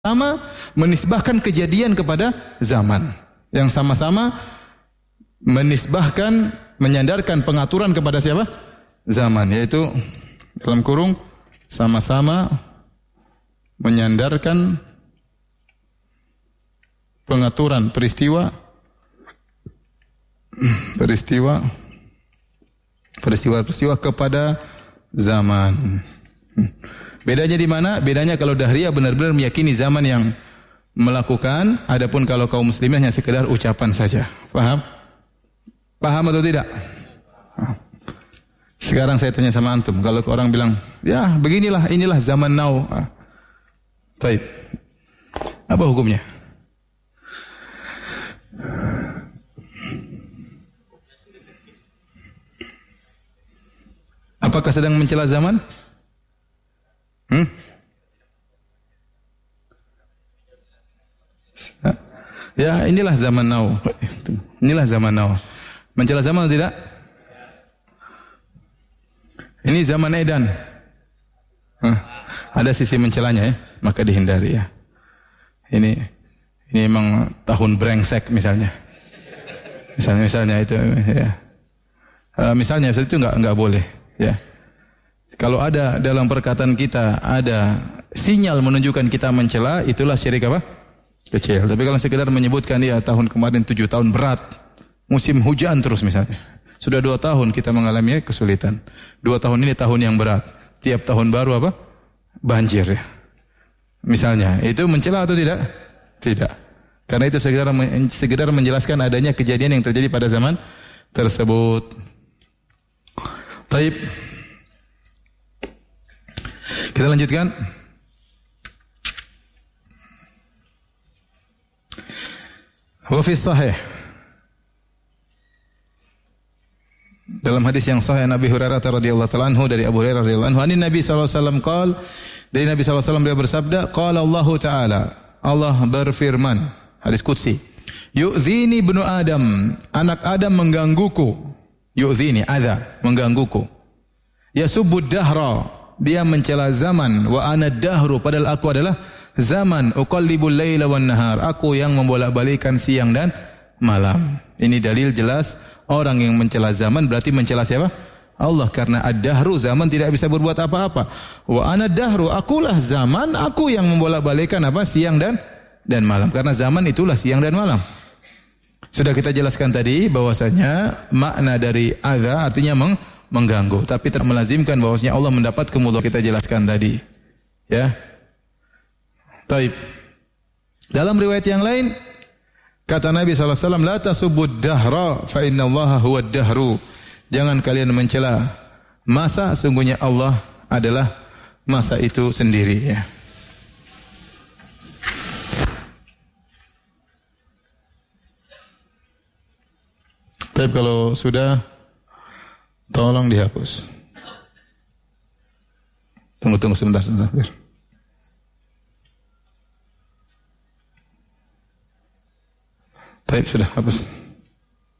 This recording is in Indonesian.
sama menisbahkan kejadian kepada zaman. Yang sama-sama menisbahkan, menyandarkan pengaturan kepada siapa? Zaman, yaitu dalam kurung sama-sama menyandarkan pengaturan peristiwa kepada zaman. Bedanya di mana? Bedanya kalau Dahriyah benar-benar meyakini zaman yang melakukan, adapun kalau kaum muslimin hanya sekedar ucapan saja. Paham? Paham atau tidak? Sekarang saya tanya sama antum, kalau orang bilang, ya beginilah, inilah zaman now. Baik. Apa hukumnya? Apakah sedang mencela zaman? Ya, inilah zaman now. Inilah zaman now. Mencela zaman atau tidak? Ini zaman edan. Ada sisi mencelanya ya, maka dihindari ya. Ini memang tahun brengsek misalnya. Misalnya itu ya. Misalnya itu enggak boleh ya. Kalau ada dalam perkataan kita ada sinyal menunjukkan kita mencela, itulah syirik apa? Kecil. Tapi kalau sekedar menyebutkan ya tahun kemarin 7 tahun berat, musim hujan terus misalnya. Sudah 2 tahun kita mengalami kesulitan. 2 tahun ini tahun yang berat. Tiap tahun baru apa? Banjir ya. Misalnya, itu mencela atau tidak? Tidak. Karena itu sekedar menjelaskan adanya kejadian yang terjadi pada zaman tersebut. Taib. Kita lanjutkan. Wa fi sahih. Dalam hadis yang sahih Nabi Hurairah radhiyallahu ta'ala anhu dari Abu Hurairah radhiyallahu anhu, Nabi sallallahu alaihi wasallam qaal, dari Nabi sallallahu alaihi wasallam dia bersabda, qala Allah taala, Allah berfirman, hadis qudsi, yu'zini ibnu Adam, anak Adam menggangguku. Yu'zini adza, menggangguku. Yasubbud dahra, dia mencela zaman, wa ana dahru, padahal aku adalah zaman, uqallibul laila wan nahar, aku yang membolak-balikkan siang dan malam. Ini dalil jelas orang yang mencela zaman berarti mencela siapa? Allah, karena ad-dahru, zaman tidak bisa berbuat apa-apa. Wa ana dahru, akulah zaman, aku yang membolak-balikkan apa? Siang dan malam. Karena zaman itulah siang dan malam. Sudah kita jelaskan tadi bahwasanya makna dari adza artinya mengganggu, tapi tidak melazimkan bahwasanya Allah mendapat kemudaratan. Kita jelaskan tadi. Ya. Taib. Dalam riwayat yang lain kata Nabi sallallahu alaihi wasallam, la tasubbud dahra fa innallaha huwad dahru. Jangan kalian mencela masa, sungguhnya Allah adalah masa itu sendiri ya. Tapi kalau sudah tolong dihapus. Tunggu sebentar. Baik, sudah hapus.